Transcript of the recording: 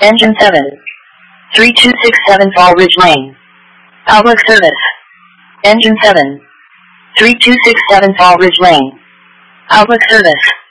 Engine 7. 3267 Fall Ridge Lane. Public service. Engine 7. 3267 Fall Ridge Lane. Public service.